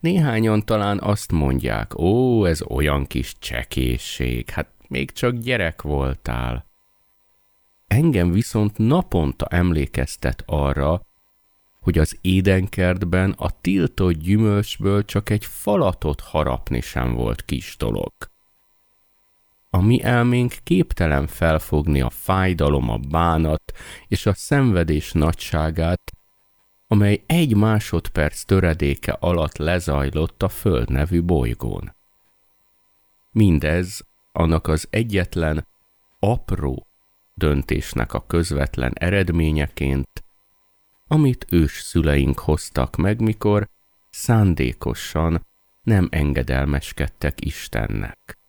Néhányan talán azt mondják, ó, ez olyan kis csekészség, hát még csak gyerek voltál. Engem viszont naponta emlékeztet arra, hogy az édenkertben a tiltott gyümölcsből csak egy falatot harapni sem volt kis dolog. A mi elménk képtelen felfogni a fájdalom, a bánat és a szenvedés nagyságát, amely egy másodperc töredéke alatt lezajlott a Föld nevű bolygón. Mindez annak az egyetlen, apró döntésnek a közvetlen eredményeként, amit ősszüleink hoztak meg, mikor szándékosan nem engedelmeskedtek Istennek.